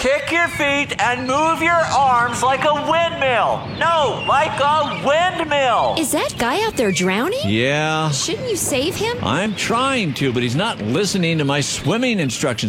Kick your feet and move your arms like a windmill. No, like a windmill. Is that guy out there drowning? Yeah. Shouldn't you save him? I'm trying to, but he's not listening to my swimming instructions.